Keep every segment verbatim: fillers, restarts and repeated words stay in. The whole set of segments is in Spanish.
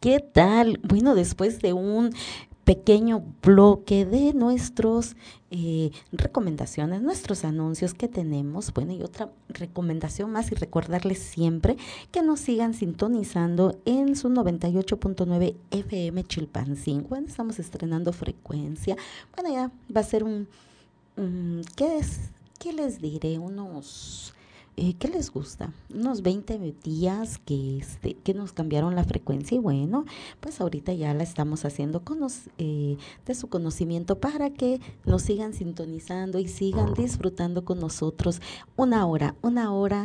¿Qué tal? Bueno, después de un pequeño bloque de nuestros eh, recomendaciones, nuestros anuncios que tenemos, bueno, y otra recomendación más y recordarles siempre que nos sigan sintonizando en su noventa y ocho punto nueve F M Chilpancingo. Bueno, estamos estrenando frecuencia. Bueno, ya va a ser un, mm, ¿qué es? ¿Qué les diré? Unos, eh, ¿qué les gusta? Unos veinte días que, este, que nos cambiaron la frecuencia y bueno, pues ahorita ya la estamos haciendo con nos- eh, de su conocimiento para que nos sigan sintonizando y sigan disfrutando con nosotros una hora, una hora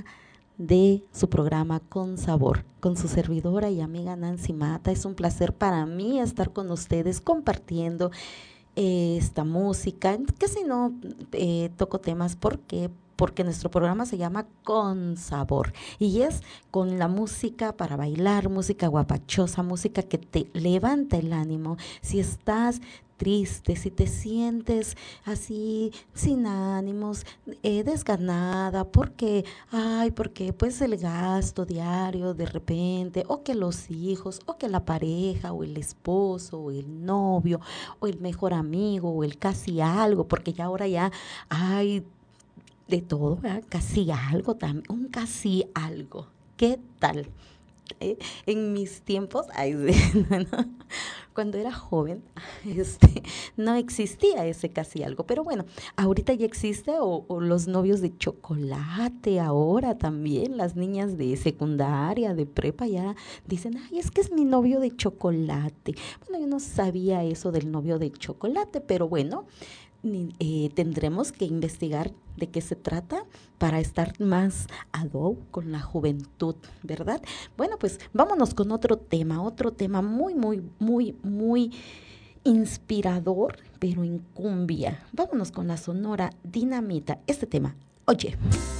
de su programa Con Sabor, con su servidora y amiga Nancy Mata. Es un placer para mí estar con ustedes compartiendo eh, esta música. Casi no eh, toco temas porque porque nuestro programa se llama Con Sabor y es con la música para bailar, música guapachosa, música que te levanta el ánimo. Si estás triste, si te sientes así sin ánimos, eh, desganada, porque, ay, porque pues el gasto diario de repente, o que los hijos, o que la pareja, o el esposo, o el novio, o el mejor amigo, o el casi algo, porque ya ahora ya hay de todo, ¿verdad? Casi algo también, un casi algo. ¿Qué tal? Eh, en mis tiempos, ay, sí, no, no, cuando era joven, este, no existía ese casi algo, pero bueno, ahorita ya existe o, o los novios de chocolate, ahora también las niñas de secundaria, de prepa ya dicen, ay, es que es mi novio de chocolate. Bueno, yo no sabía eso del novio de chocolate, pero bueno, ni- eh, tendremos que investigar de qué se trata para estar más ad hoc con la juventud, ¿verdad? Bueno, pues vámonos con otro tema, otro tema muy, muy, muy, muy inspirador, pero en cumbia. Vámonos con la Sonora Dinamita. Este tema, oye.